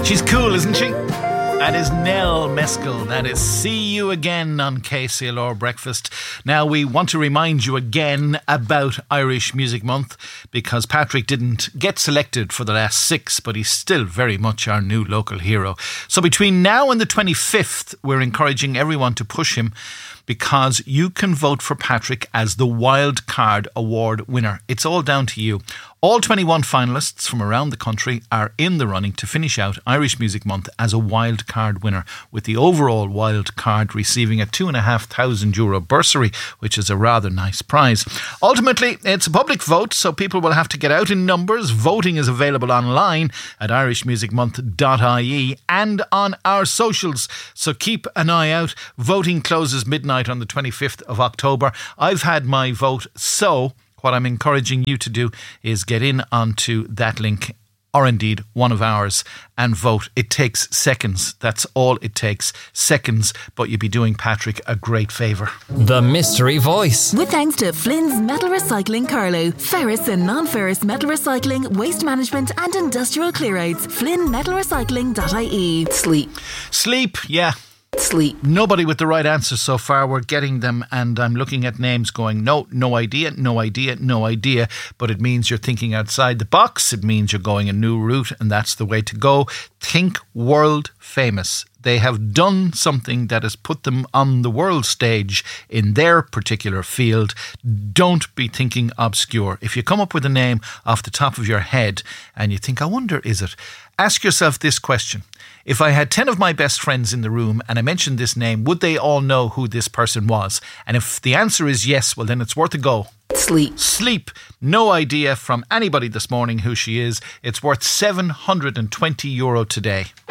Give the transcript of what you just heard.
She's cool, isn't she? That is Nell Meskel. That is See You Again on KCLR Breakfast. Now, we want to remind you again about Irish Music Month because Patrick didn't get selected for the last 6, but he's still very much our new local hero. So between now and the 25th, we're encouraging everyone to push him because you can vote for Patrick as the Wild Card Award winner. It's all down to you. All 21 finalists from around the country are in the running to finish out Irish Music Month as a wild card winner, with the overall wild card receiving a €2,500 bursary, which is a rather nice prize. Ultimately, it's a public vote, so people will have to get out in numbers. Voting is available online at irishmusicmonth.ie and on our socials, so keep an eye out. Voting closes midnight on the 25th of October. I've had my vote, so what I'm encouraging you to do is get in onto that link, or indeed one of ours, and vote. It takes seconds. That's all it takes. Seconds, but you'd be doing Patrick a great favour. The Mystery Voice. With thanks to Flynn's Metal Recycling Carlow. Ferrous and non-ferrous metal recycling, waste management and industrial clearouts. FlynnMetalRecycling.ie. Sleep, yeah. Sleep. Nobody with the right answer so far. We're getting them, and I'm looking at names going, no idea. But it means you're thinking outside the box. It means you're going a new route, and that's the way to go. Think world famous. They have done something that has put them on the world stage in their particular field. Don't be thinking obscure. If you come up with a name off the top of your head and you think, I wonder, is it? Ask yourself this question. If I had 10 of my best friends in the room and I mentioned this name, would they all know who this person was? And if the answer is yes, well, then it's worth a go. Sleep. No idea from anybody this morning who she is. It's worth €720 today.